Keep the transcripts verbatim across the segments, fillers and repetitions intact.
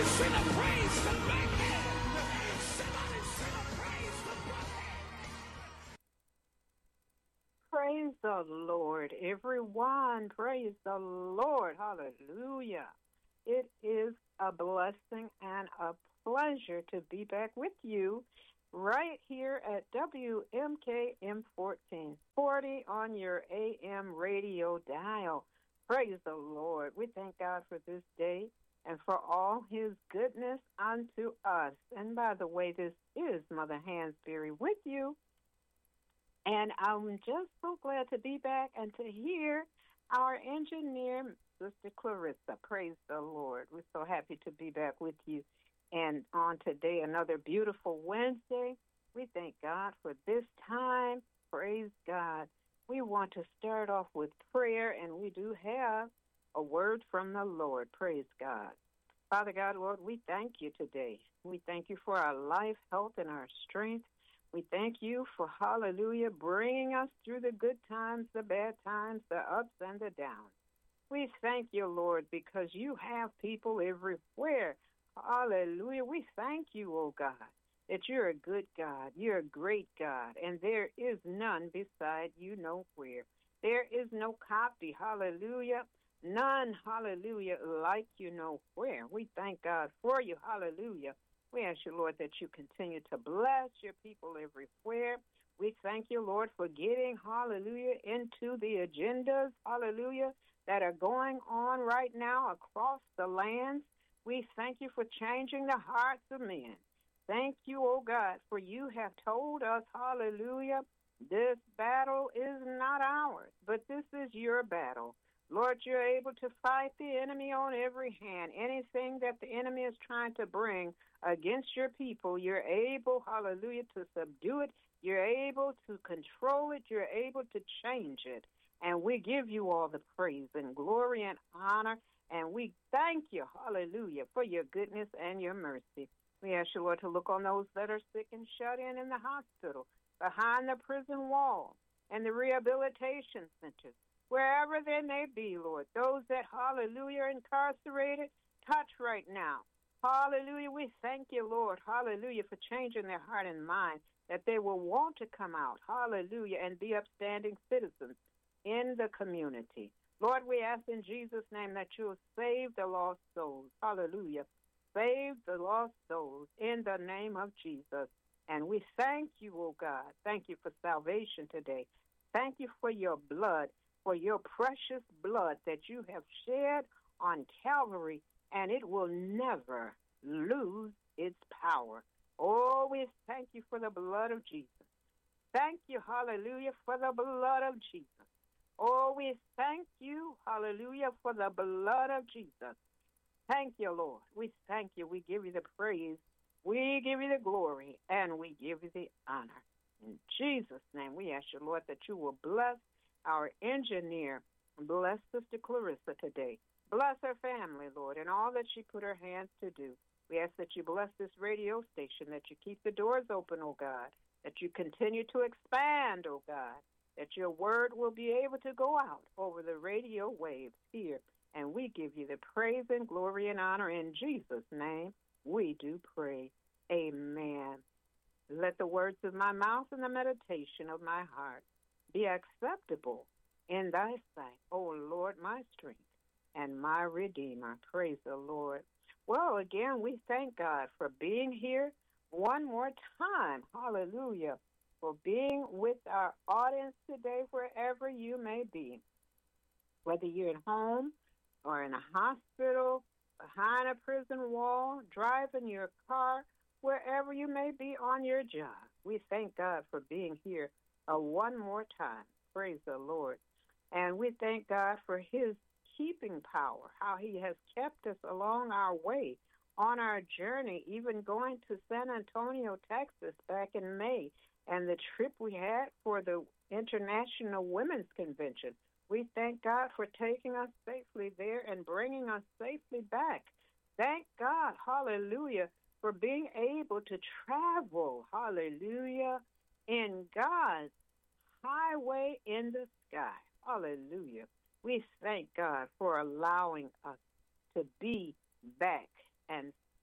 sing a praise to my head. Somebody sing a praise to my head. Praise the Lord, everyone. Praise the Lord. Hallelujah. It is a blessing and a pleasure to be back with you right here at W M K M fourteen forty on your A M radio dial. Praise the Lord. We thank God for this day and for all his goodness unto us. And by the way, this is Mother Hansberry with you. And I'm just so glad to be back and to hear our engineer, Sister Clarissa. Praise the Lord. We're so happy to be back with you. And on today, another beautiful Wednesday. We thank God for this time. Praise God. We want to start off with prayer, and we do have a word from the Lord. Praise God. Father God, Lord, we thank you today. We thank you for our life, health, and our strength. We thank you for, hallelujah, bringing us through the good times, the bad times, the ups and the downs. We thank you, Lord, because you have people everywhere. Hallelujah. We thank you, oh God, that you're a good God. You're a great God, and there is none beside you nowhere. There is no copy, hallelujah, none, hallelujah, like you nowhere. We thank God for you, hallelujah. We ask you, Lord, that you continue to bless your people everywhere. We thank you, Lord, for getting, hallelujah, into the agendas, hallelujah, that are going on right now across the lands. We thank you for changing the hearts of men. Thank you, oh God, for you have told us, hallelujah, this battle is not ours, but this is your battle. Lord, you're able to fight the enemy on every hand. Anything that the enemy is trying to bring against your people, you're able, hallelujah, to subdue it. You're able to control it. You're able to change it. And we give you all the praise and glory and honor. And we thank you, hallelujah, for your goodness and your mercy. We ask you, Lord, to look on those that are sick and shut in in the hospital, behind the prison wall, and the rehabilitation centers, wherever they may be, Lord. Those that, hallelujah, are incarcerated, touch right now. Hallelujah. We thank you, Lord, hallelujah, for changing their heart and mind, that they will want to come out, hallelujah, and be upstanding citizens in the community. Lord, we ask in Jesus' name that you will save the lost souls. Hallelujah. Save the lost souls in the name of Jesus. And we thank you, oh God. Thank you for salvation today. Thank you for your blood, for your precious blood that you have shed on Calvary, and it will never lose its power. Oh, we thank you for the blood of Jesus. Thank you, hallelujah, for the blood of Jesus. Oh, we thank you, hallelujah, for the blood of Jesus. Thank you, Lord. We thank you. We give you the praise. We give you the glory, and we give you the honor. In Jesus' name, we ask you, Lord, that you will bless our engineer. Bless Sister Clarissa today. Bless her family, Lord, and all that she put her hands to do. We ask that you bless this radio station, that you keep the doors open, oh God, that you continue to expand, oh God, that your word will be able to go out over the radio waves here. And we give you the praise and glory and honor in Jesus' name. We do pray. Amen. Let the words of my mouth and the meditation of my heart be acceptable in thy sight, O Lord, my strength and my Redeemer. Praise the Lord. Well, again, we thank God for being here one more time. Hallelujah. For being with our audience today, wherever you may be. Whether you're at home or in a hospital, behind a prison wall, driving your car, wherever you may be on your job. We thank God for being here uh, one more time. Praise the Lord. And we thank God for his keeping power, how he has kept us along our way on our journey, even going to San Antonio, Texas back in May, and the trip we had for the International Women's Convention. We thank God for taking us safely there and bringing us safely back. Thank God, hallelujah, for being able to travel, hallelujah, in God's highway in the sky. Hallelujah. We thank God for allowing us to be back and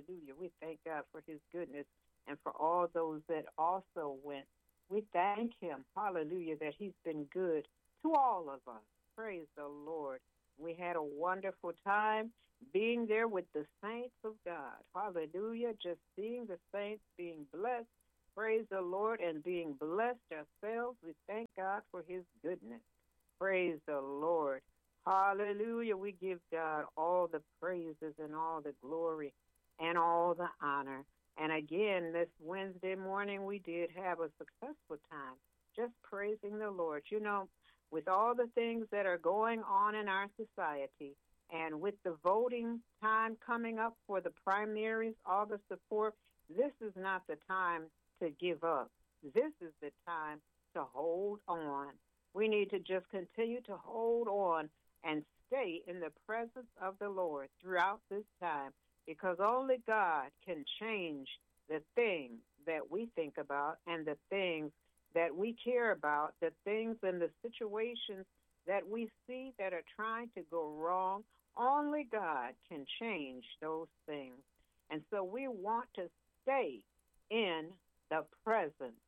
Hallelujah. We thank God for his goodness and for all those that also went. We thank him, hallelujah, that he's been good to all of us. Praise the Lord. We had a wonderful time being there with the saints of God. Hallelujah. Just seeing the saints being blessed. Praise the Lord, and being blessed ourselves. We thank God for his goodness. Praise the Lord. Hallelujah. We give God all the praises and all the glory and all the honor. And again, this Wednesday morning, we did have a successful time just praising the Lord. You know, with all the things that are going on in our society, and with the voting time coming up for the primaries, August the fourth, this is not the time to give up. This is the time to hold on. We need to just continue to hold on and stay in the presence of the Lord throughout this time, because only God can change the things that we think about and the things that we care about, the things and the situations that we see that are trying to go wrong. Only God can change those things. And so we want to stay in the presence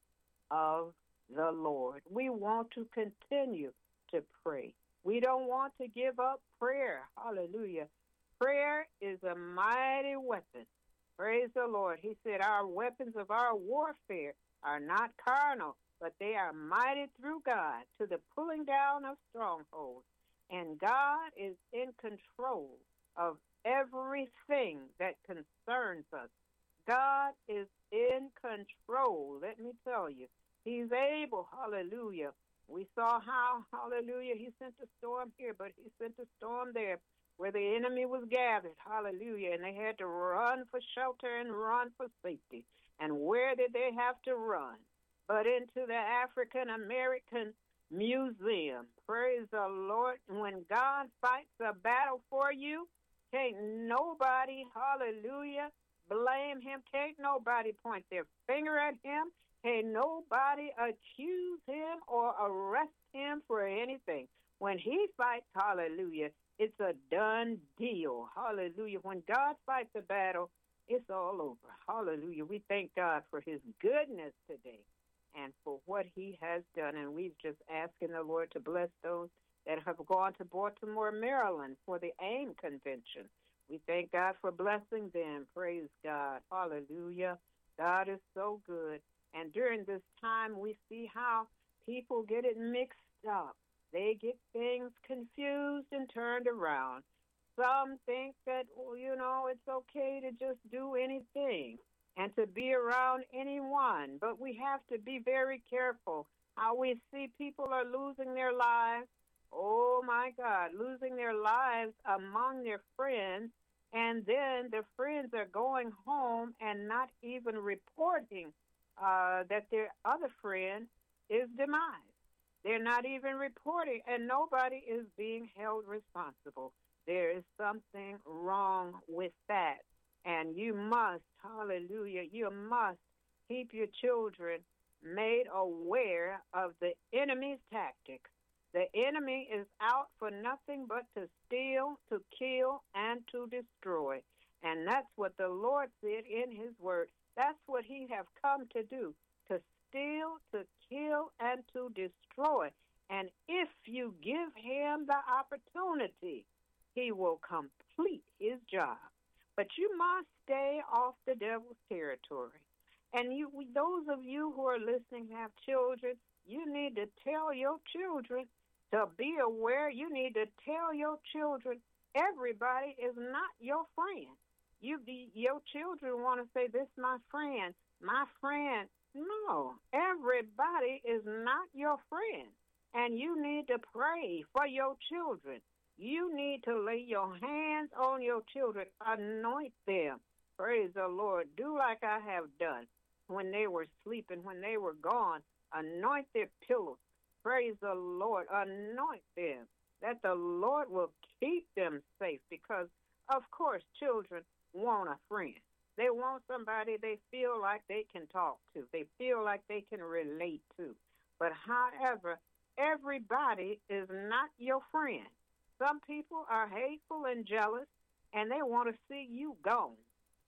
of the Lord. We want to continue to pray. We don't want to give up prayer. Hallelujah. Prayer is a mighty weapon. Praise the Lord. He said our weapons of our warfare are not carnal, but they are mighty through God to the pulling down of strongholds. And God is in control of everything that concerns us. God is in control, let me tell you. He's able, hallelujah. We saw how, hallelujah, he sent a storm here, but he sent a storm there where the enemy was gathered, hallelujah, and they had to run for shelter and run for safety. And where did they have to run? But into the African American Museum. Praise the Lord. When God fights a battle for you, can't nobody, hallelujah, blame him. Can't nobody point their finger at him. Can't nobody accuse him or arrest him for anything. When he fights, hallelujah, it's a done deal. Hallelujah. When God fights a battle, it's all over. Hallelujah. We thank God for his goodness today and for what he has done. And we've just asking the Lord to bless those that have gone to Baltimore, Maryland for the AIM convention. We thank God for blessing them. Praise God. Hallelujah. God is so good. And during this time, we see how people get it mixed up. They get things confused and turned around. Some think that, well, you know, it's okay to just do anything and to be around anyone. But we have to be very careful how we see people are losing their lives. Oh, my God, losing their lives among their friends. And then their friends are going home and not even reporting uh, that their other friend is demised. They're not even reporting, and nobody is being held responsible. There is something wrong with that. And you must, hallelujah, you must keep your children made aware of the enemy's tactics. The enemy is out for nothing but to steal, to kill, and to destroy. And that's what the Lord said in his word. That's what he have come to do, to steal, to kill, and to destroy. And if you give him the opportunity, he will complete his job. But you must stay off the devil's territory. And you, those of you who are listening have children, you need to tell your children to be aware. You need to tell your children everybody is not your friend. You, your children want to say, this is my friend, my friend. No, everybody is not your friend. And you need to pray for your children. You need to lay your hands on your children, anoint them. Praise the Lord. Do like I have done when they were sleeping, when they were gone. Anoint their pillows. Praise the Lord. Anoint them, that the Lord will keep them safe, because, of course, children want a friend. They want somebody they feel like they can talk to. They feel like they can relate to. But however, everybody is not your friend. Some people are hateful and jealous, and they want to see you gone.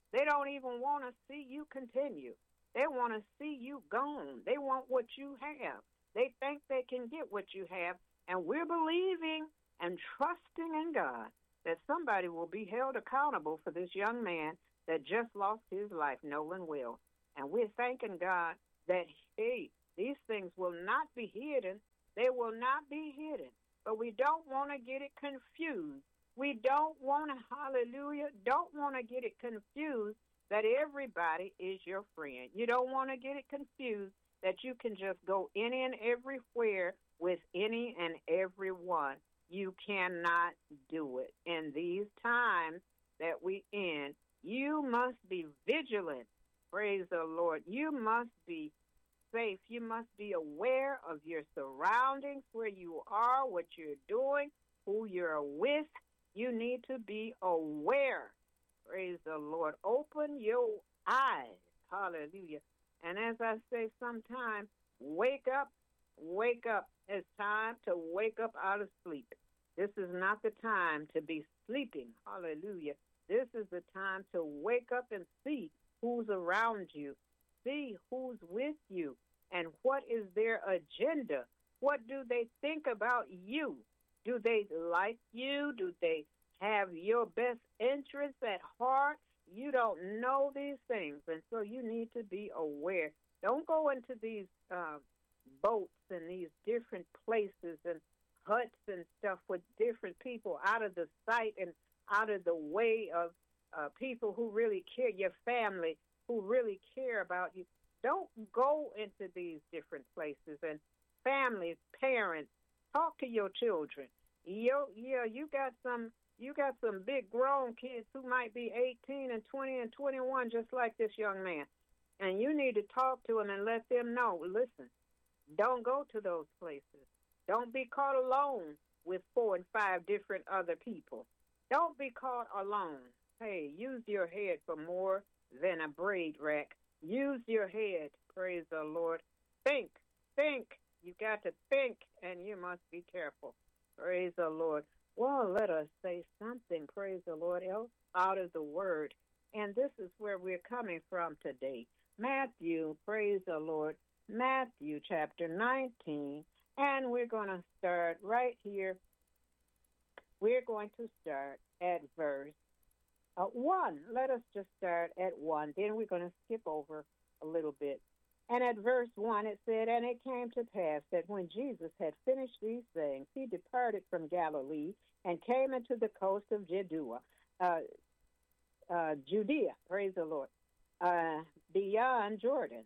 They don't even want to see you continue. They want to see you gone. They want what you have. They think they can get what you have. And we're believing and trusting in God that somebody will be held accountable for this young man that just lost his life, Nolan Will. And we're thanking God that, hey, these things will not be hidden. They will not be hidden. But we don't want to get it confused. We don't want to, hallelujah, don't want to get it confused that everybody is your friend. You don't want to get it confused that you can just go any and everywhere with any and everyone. You cannot do it. In these times that we in, you must be vigilant. Praise the Lord. You must be safe. You must be aware of your surroundings, where you are, what you're doing, who you're with. You need to be aware. Praise the Lord. Open your eyes. Hallelujah. And as I say sometimes, wake up, wake up. It's time to wake up out of sleep. This is not the time to be sleeping. Hallelujah. This is the time to wake up and see who's around you. See who's with you and what is their agenda. What do they think about you? Do they like you? Do they have your best interests at heart? You don't know these things, and so you need to be aware. Don't go into these uh, boats and these different places and huts and stuff with different people out of the sight and out of the way of uh, people who really care, your family, who really care about you. Don't go into these different places. And families, parents, talk to your children. Yo, yeah, you got some you got some big grown kids who might be eighteen and twenty and twenty-one, just like this young man. And you need to talk to them and let them know, listen, don't go to those places. Don't be caught alone with four and five different other people. Don't be caught alone. Hey, use your head for more than a braid rack. Use your head. Praise the Lord. Think, think. You got to think, and you must be careful. Praise the Lord. Well, let us say something, praise the Lord, else out of the Word. And this is where we're coming from today. Matthew, praise the Lord, Matthew chapter nineteen. And we're going to start right here. We're going to start at verse uh, one. Let us just start at one. Then we're going to skip over a little bit. And at verse one, it said, And it came to pass that when Jesus had finished these things, he departed from Galilee and came into the coast of Judea, uh, uh, Judea, praise the Lord, uh, beyond Jordan.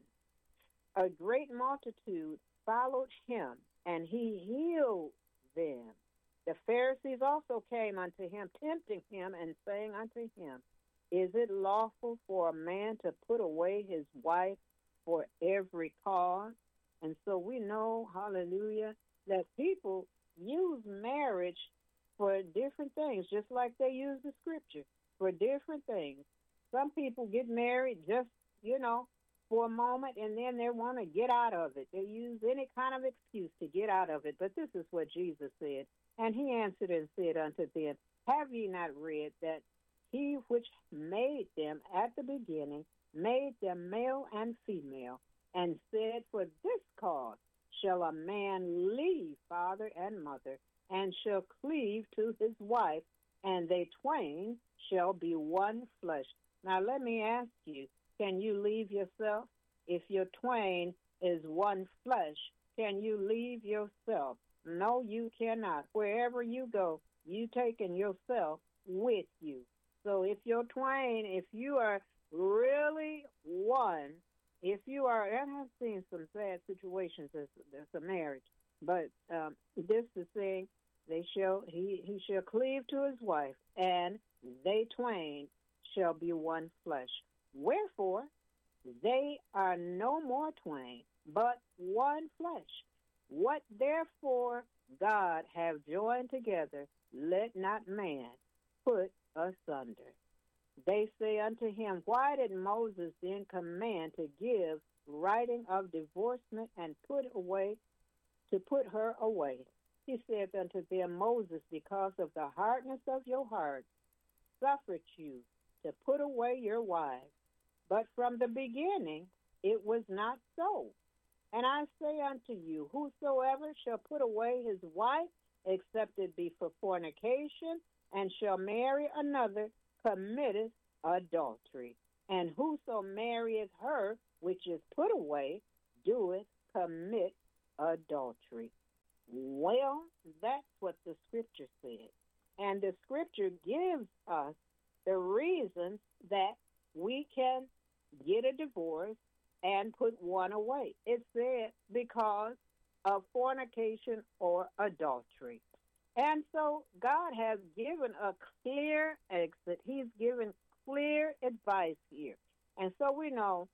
A great multitude followed him, and he healed them. The Pharisees also came unto him, tempting him, and saying unto him, Is it lawful for a man to put away his wife for every cause? And so we know, hallelujah, that people use marriage for different things, just like they use the scripture for different things. Some people get married just, you know, for a moment, and then they want to get out of it. They use any kind of excuse to get out of it. But this is what Jesus said. And he answered and said unto them, Have ye not read that he which made them at the beginning made them male and female, and said, For this cause shall a man leave father and mother, and shall cleave to his wife, and they twain shall be one flesh. Now let me ask you, can you leave yourself? If your twain is one flesh, can you leave yourself? No, you cannot. Wherever you go, you taking yourself with you. So if your twain, if you are really one, if you are, and I've seen some sad situations as, as a marriage, but um, this is saying they shall he he shall cleave to his wife, and they twain shall be one flesh. Wherefore they are no more twain, but one flesh. What therefore God have joined together, let not man put asunder. They say unto him, Why did Moses then command to give writing of divorcement and put away to put her away? He saith unto them, Moses, because of the hardness of your heart, suffered you to put away your wives. But from the beginning it was not so. And I say unto you, whosoever shall put away his wife, except it be for fornication, and shall marry another, committeth adultery. And whoso marrieth her which is put away, doeth commit adultery. Well, that's what the scripture said. And the scripture gives us the reasons that we can get a divorce and put one away. It said because of fornication or adultery. And so God has given a clear exit. He's given clear advice here. And so we know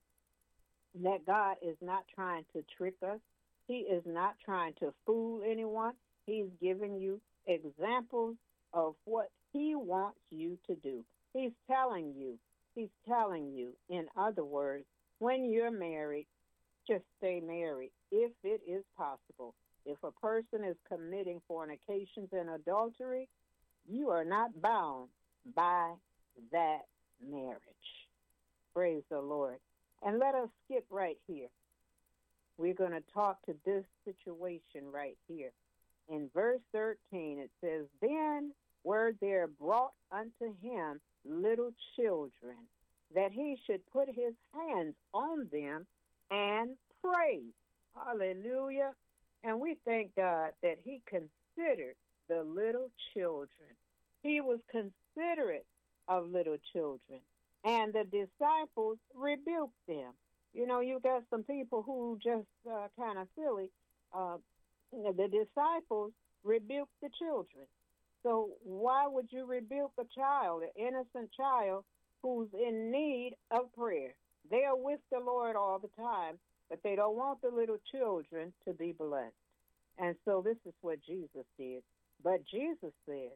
that God is not trying to trick us. He is not trying to fool anyone. He's giving you examples of what he wants you to do. He's telling you, he's telling you, in other words, when you're married, just stay married if it is possible. If a person is committing fornications and adultery, you are not bound by that marriage. Praise the Lord. And let us skip right here. We're going to talk to this situation right here. In verse thirteen, it says, Then were there brought unto him little children, that he should put his hands on them and pray. Hallelujah. And we thank God that he considered the little children. He was considerate of little children. And the disciples rebuked them. You know, you got some people who just uh, kind of silly. Uh, the disciples rebuked the children. So why would you rebuke a child, an innocent child, who's in need of prayer? They are with the Lord all the time, but they don't want the little children to be blessed. And so this is what Jesus did. But Jesus said,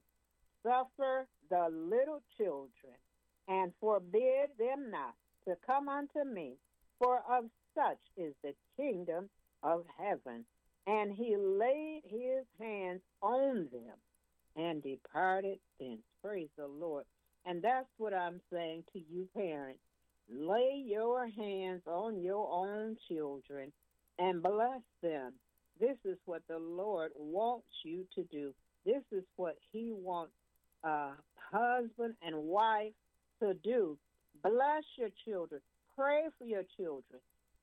Suffer the little children, and forbid them not to come unto me, for of such is the kingdom of heaven. And he laid his hands on them and departed thence. Praise the Lord. And that's what I'm saying to you parents. Lay your hands on your own children and bless them. This is what the Lord wants you to do. This is what he wants uh, husband and wife to do. Bless your children. Pray for your children.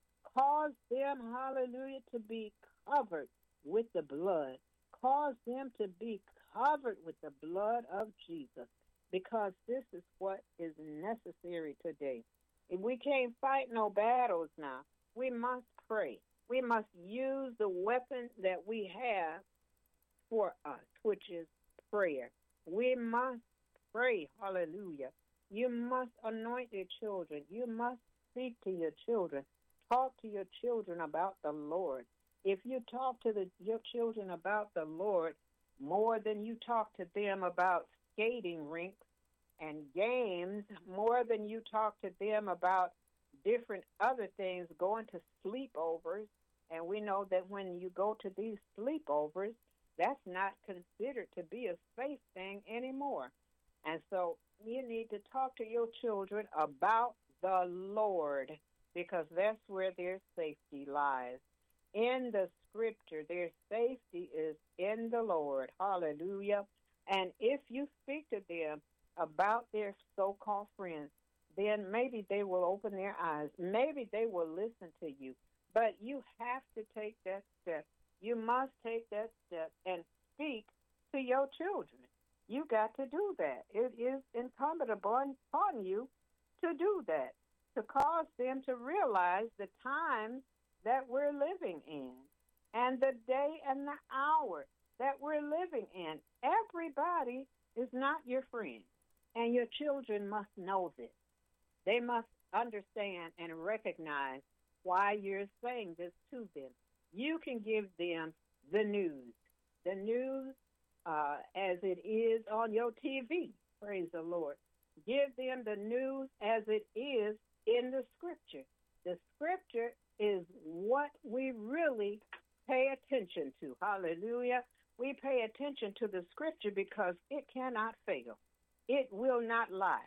Cause them, hallelujah, to be covered with the blood. Cause them to be covered with the blood of Jesus, because this is what is necessary today. If we can't fight no battles now, we must pray. We must use the weapon that we have for us, which is prayer. We must pray, hallelujah. You must anoint your children. You must speak to your children. Talk to your children about the Lord. If you talk to the, your children about the Lord more than you talk to them about skating rinks and games, more than you talk to them about different other things, going to sleepovers, and we know that when you go to these sleepovers, that's not considered to be a safe thing anymore. And so you need to talk to your children about the Lord, because that's where their safety lies. In the scripture, their safety is in the Lord. Hallelujah. And if you speak to them about their so-called friends, then maybe they will open their eyes. Maybe they will listen to you. But you have to take that step. You must take that step and speak to your children. You got to do that. It is incumbent upon, upon you to do that, to cause them to realize the times that we're living in and the day and the hour that we're living in. Everybody is not your friend, and your children must know this. They must understand and recognize why you're saying this to them. You can give them the news, the news uh, as it is on your T V. Praise the Lord. Give them the news as it is in the scripture. The scripture is what we really pay attention to. Hallelujah. We pay attention to the scripture because it cannot fail. It will not lie.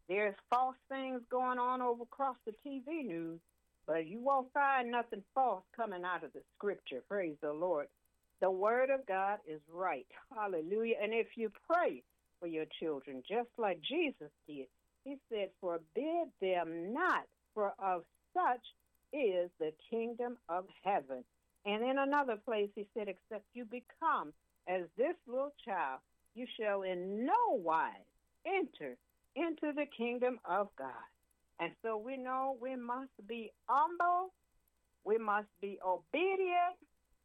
There's false things going on over across the T V news, but you won't find nothing false coming out of the scripture. Praise the Lord. The word of God is right. Hallelujah. And if you pray for your children, just like Jesus did, he said, forbid them not, for of such is the kingdom of heaven. And in another place, he said, except you become as this little child, you shall in no wise enter into the kingdom of God. And so we know we must be humble. We must be obedient.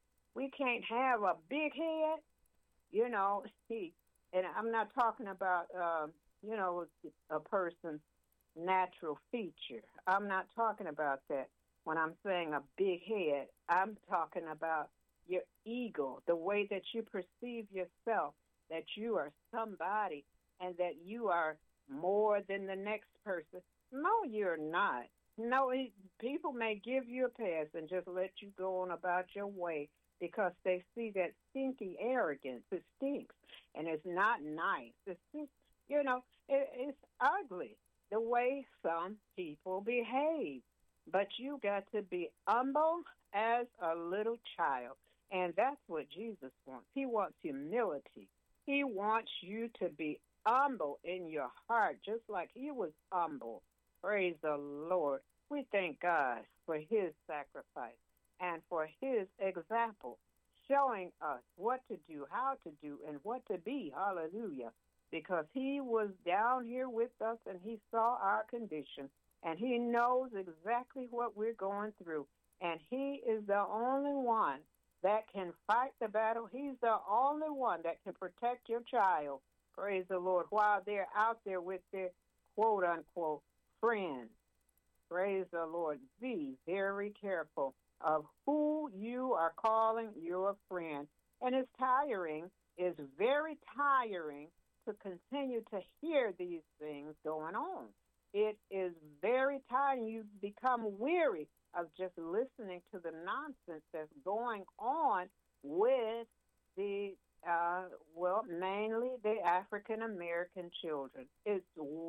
We can't have a big head, you know. See, and I'm not talking about, uh, you know, a person's natural feature. I'm not talking about that. When I'm saying a big head, I'm talking about your ego, the way that you perceive yourself, that you are somebody and that you are more than the next person. No, you're not. No, it, people may give you a pass and just let you go on about your way because they see that stinky arrogance. It stinks, and it's not nice. It's just, you know, it, it's ugly the way some people behave. But you got to be humble as a little child, and that's what Jesus wants. He wants humility. He wants you to be humble in your heart, just like he was humble. Praise the Lord. We thank God for his sacrifice and for his example, showing us what to do, how to do, and what to be. Hallelujah. Because he was down here with us and he saw our condition, and he knows exactly what we're going through. And he is the only one that can fight the battle. He's the only one that can protect your child. Praise the Lord. While they're out there with their quote-unquote friends. Praise the Lord. Be very careful of who you are calling your friend. And it's tiring. It's very tiring to continue to hear these things going on. It is very tiring. You become weary of just listening to the nonsense that's going on with the, uh, well, mainly the African-American children. It's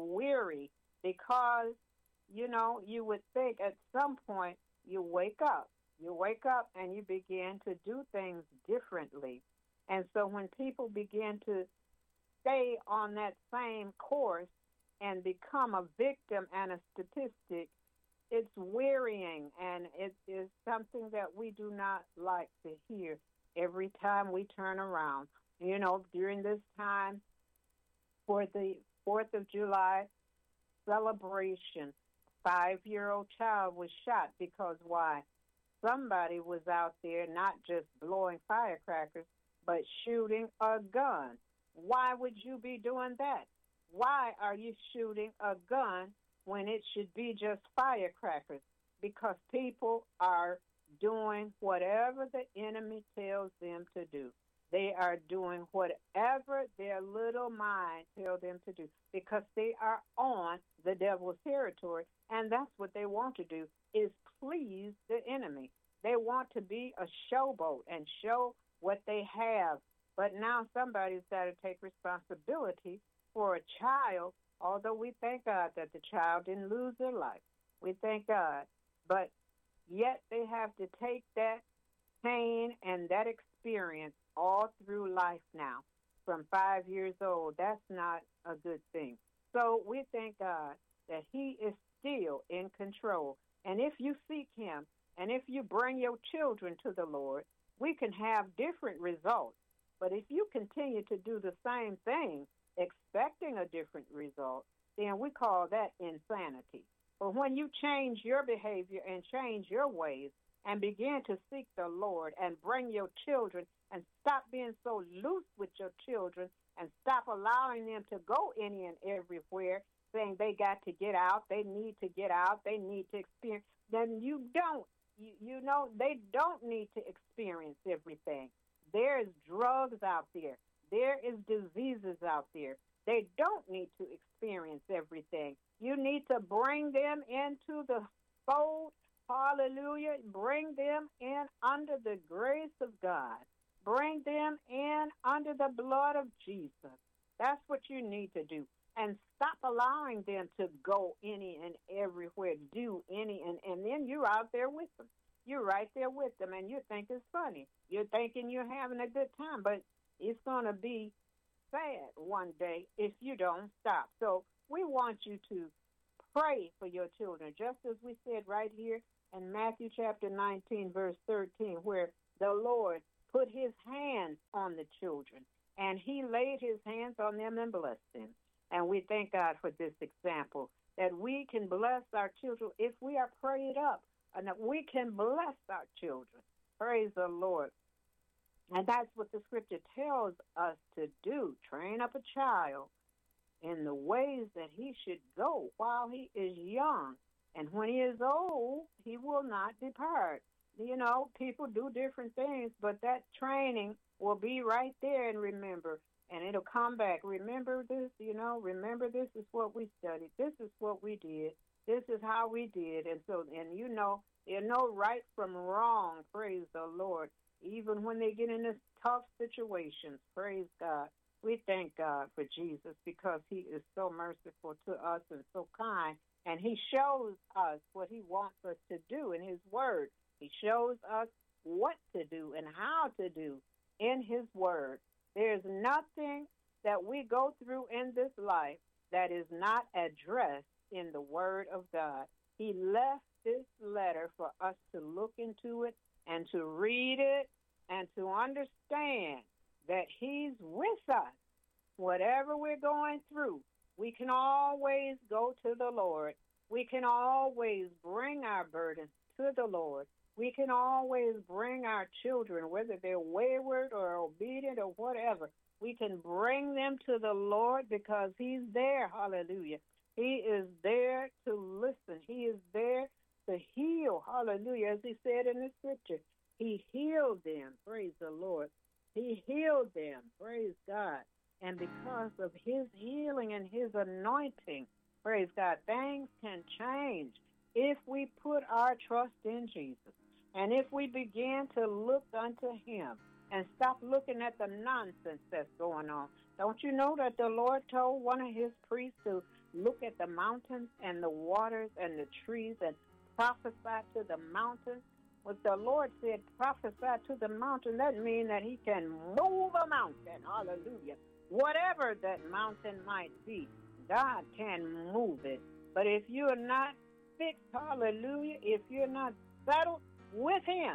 weary because, you know, you would think at some point you wake up. You wake up and you begin to do things differently. And so when people begin to stay on that same course and become a victim and a statistic, it's wearying, and it is something that we do not like to hear every time we turn around. You know, during this time for the fourth of July celebration, a five-year-old child was shot because why? Somebody was out there not just blowing firecrackers, but shooting a gun. Why would you be doing that? Why are you shooting a gun when it should be just firecrackers? Because people are doing whatever the enemy tells them to do. They are doing whatever their little mind tells them to do because they are on the devil's territory, and that's what they want to do, is please the enemy. They want to be a showboat and show what they have. But now somebody's got to take responsibility for a child, although we thank God that the child didn't lose their life. We thank God. But yet they have to take that pain and that experience all through life now from five years old. That's not a good thing. So we thank God that he is still in control. And if you seek him and if you bring your children to the Lord, we can have different results. But if you continue to do the same thing, expecting a different result, then we call that insanity. But when you change your behavior and change your ways and begin to seek the Lord and bring your children and stop being so loose with your children and stop allowing them to go any and everywhere, saying they got to get out, they need to get out, they need to experience, then you don't. You, you know, they don't need to experience everything. There is drugs out there. There is diseases out there. They don't need to experience everything. You need to bring them into the fold. Hallelujah. Bring them in under the grace of God. Bring them in under the blood of Jesus. That's what you need to do. and stop allowing them to go any and everywhere, do any, and, and then you're out there with them. You're right there with them, and you think it's funny. You're thinking you're having a good time, but it's going to be sad one day if you don't stop. So we want you to pray for your children, just as we said right here in Matthew chapter nineteen, verse thirteen, where the Lord put his hands on the children, and he laid his hands on them and blessed them. And we thank God for this example, that we can bless our children if we are prayed up, and that we can bless our children. Praise the Lord. And that's what the scripture tells us to do. Train up a child in the ways that he should go while he is young. And when he is old, he will not depart. You know, people do different things, but that training will be right there, and remember, and it'll come back. Remember this, you know, remember this is what we studied. This is what we did. This is how we did. And so, and you know, you know right from wrong, praise the Lord. Even when they get in this tough situations, praise God. We thank God for Jesus because he is so merciful to us and so kind. And he shows us what he wants us to do in his word. He shows us what to do and how to do in his word. There's nothing that we go through in this life that is not addressed in the word of God. He left this letter for us to look into it and to read it and to understand that he's with us. Whatever we're going through, we can always go to the Lord. We can always bring our burdens to the Lord. We can always bring our children, whether they're wayward or obedient or whatever, we can bring them to the Lord because he's there. Hallelujah. He is there to listen. He is there to heal. Hallelujah. As he said in the scripture, he healed them. Praise the Lord. He healed them. Praise God. And because of his healing and his anointing, praise God, things can change if we put our trust in Jesus. And if we begin to look unto him and stop looking at the nonsense that's going on. Don't you know that the Lord told one of his priests to look at the mountains and the waters and the trees and prophesy to the mountains? What the Lord said, prophesy to the mountain, that means that he can move a mountain. Hallelujah. Whatever that mountain might be, God can move it. But if you're not fixed, hallelujah, if you're not settled with him,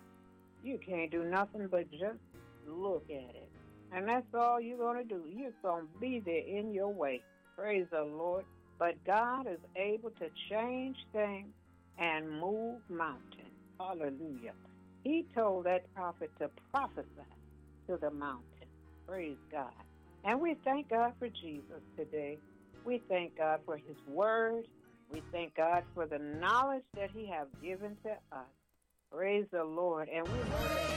you can't do nothing but just look at it. And that's all you're going to do. You're going to be there in your way. Praise the Lord. But God is able to change things and move mountains. Hallelujah. He told that prophet to prophesy to the mountain. Praise God. And we thank God for Jesus today. We thank God for his word. We thank God for the knowledge that he has given to us. Praise the Lord. And we know that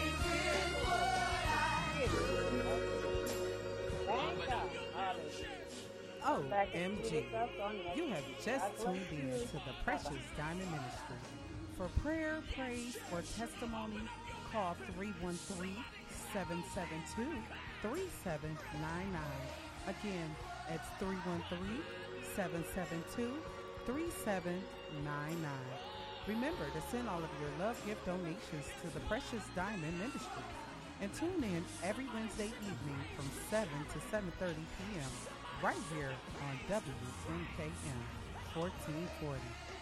thank God. Hallelujah. O M G. You have just tuned in to the Precious Diamond Ministry. For prayer, praise, or testimony, call three one three, seven seven two, three seven nine nine. Again, it's three one three, seven seven two, three seven nine nine. Remember to send all of your love gift donations to the Precious Diamond Ministries. And tune in every Wednesday evening from seven to seven thirty p.m. right here on W N K M fourteen forty.